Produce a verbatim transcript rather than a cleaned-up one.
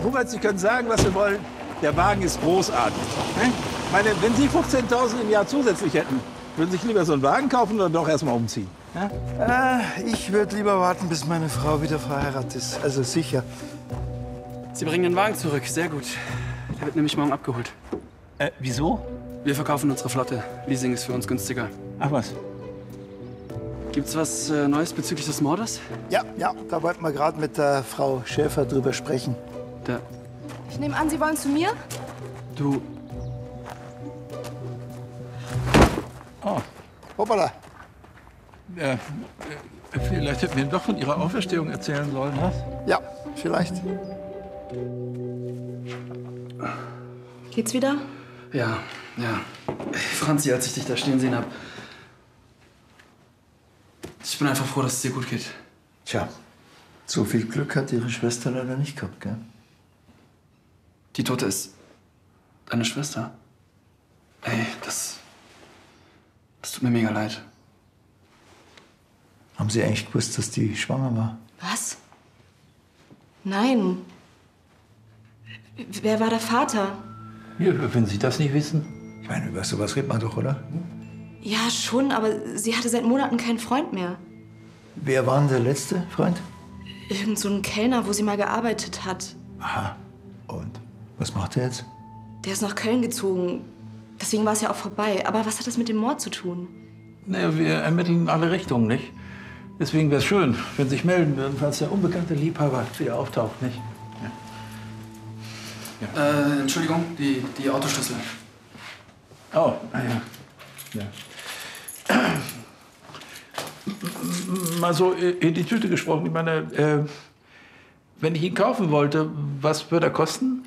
Hubert, Sie können sagen, was Sie wollen. Der Wagen ist großartig. Ne? Ich meine, wenn Sie fünfzehntausend im Jahr zusätzlich hätten, würden Sie sich lieber so einen Wagen kaufen oder doch erst mal umziehen? Ja? Äh, ich würde lieber warten, bis meine Frau wieder verheiratet ist. Also sicher. Sie bringen den Wagen zurück. Sehr gut. Der wird nämlich morgen abgeholt. Äh, wieso? Wir verkaufen unsere Flotte. Leasing ist für uns günstiger. Ach was? Gibt's was äh, Neues bezüglich des Mordes? Ja, ja, da wollten wir gerade mit der Frau Schäfer drüber sprechen. Der, Ich nehme an, Sie wollen zu mir? du, Oh, Hoppala. äh, äh, vielleicht hätten wir doch von Ihrer Auferstehung erzählen sollen, was? Ja, vielleicht. Geht's wieder? ja, ja. Franzi, als ich dich da stehen sehen hab. Ich bin einfach froh, dass es dir gut geht. Tja, so viel Glück hat ihre Schwester leider nicht gehabt, gell? Die Tote ist deine Schwester. Ey, das, das tut mir mega leid. Haben Sie eigentlich gewusst, dass die schwanger war? Was? Nein. Wer war der Vater? Ja, wenn Sie das nicht wissen. Ich meine, über sowas redet man doch, oder? Ja, schon, aber sie hatte seit Monaten keinen Freund mehr. Wer war denn der letzte Freund? Irgend so ein Kellner, wo sie mal gearbeitet hat. Aha. Und was macht er jetzt? Der ist nach Köln gezogen. Deswegen war es ja auch vorbei. Aber was hat das mit dem Mord zu tun? Naja, wir ermitteln in alle Richtungen, nicht? Deswegen wäre es schön, wenn Sie sich melden würden, falls der unbekannte Liebhaber wieder auftaucht, nicht? Ja. Äh, Entschuldigung, die, die Autoschlüssel. Oh, ah ja. ja. Mal so in die Tüte gesprochen, ich meine, äh, wenn ich ihn kaufen wollte, was würde er kosten?